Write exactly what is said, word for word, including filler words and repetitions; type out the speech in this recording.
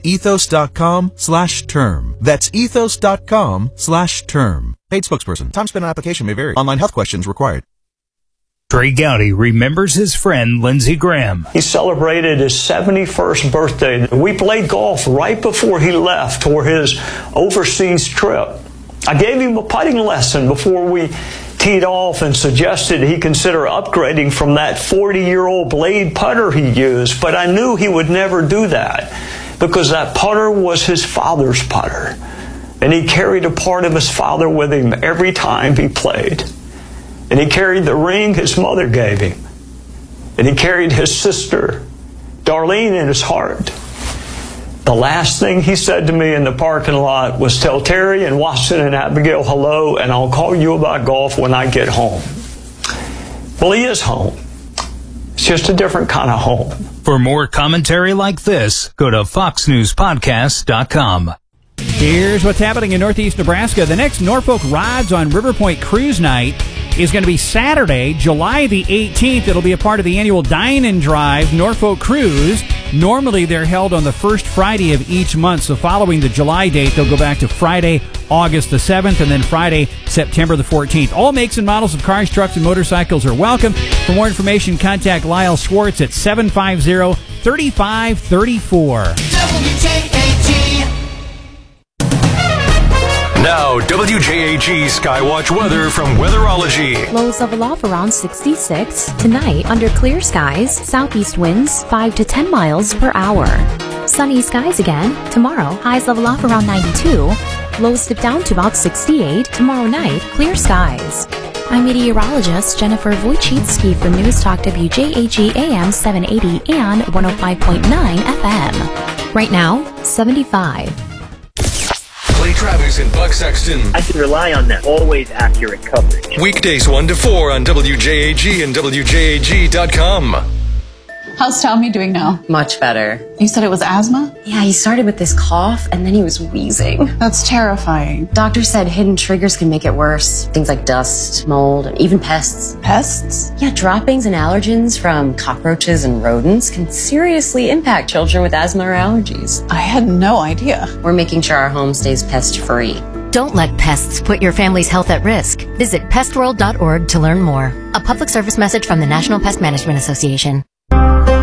ethos.com slash term. That's ethos.com slash term. Paid spokesperson. Time spent on application may vary. Online health questions required. Trey Gowdy remembers his friend Lindsey Graham. He celebrated his seventy-first birthday. We played golf right before he left for his overseas trip. I gave him a putting lesson before we teed off and suggested he consider upgrading from that forty-year-old blade putter he used, but I knew he would never do that because that putter was his father's putter, and he carried a part of his father with him every time he played. And he carried the ring his mother gave him, and he carried his sister, Darlene, in his heart. The last thing he said to me in the parking lot was, "Tell Terry and Watson and Abigail hello, and I'll call you about golf when I get home." Well, he is home. It's just a different kind of home. For more commentary like this, go to fox news podcast dot com. Here's what's happening in northeast Nebraska. The next Norfolk Rides on River Point Cruise Night is going to be Saturday, July the eighteenth. It'll be a part of the annual Dine and Drive Norfolk Cruise. Normally, they're held on the first Friday of each month, so following the July date, they'll go back to Friday, August the seventh, and then Friday, September the fourteenth. All makes and models of cars, trucks, and motorcycles are welcome. For more information, contact Lyle Schwartz at seven five zero, three five three four. W J A G. Now, W J A G Skywatch weather from Weatherology. Lows level off around sixty-six. Tonight, under clear skies, southeast winds five to ten miles per hour. Sunny skies again. Tomorrow, highs level off around ninety-two. Lows dip down to about sixty-eight. Tomorrow night, clear skies. I'm meteorologist Jennifer Wojcicki for News Talk W J A G A M seven eighty and one oh five point nine F M. Right now, seventy-five. Clay Travis and Buck Sexton. I can rely on that. Always accurate coverage. Weekdays one to four on W J A G and W J A G dot com. How's Tommy doing now? Much better. You said it was asthma? Yeah, he started with this cough and then he was wheezing. That's terrifying. Doctor said hidden triggers can make it worse. Things like dust, mold, and even pests. Pests? Yeah, droppings and allergens from cockroaches and rodents can seriously impact children with asthma or allergies. I had no idea. We're making sure our home stays pest-free. Don't let pests put your family's health at risk. Visit pest world dot org to learn more. A public service message from the National Pest Management Association.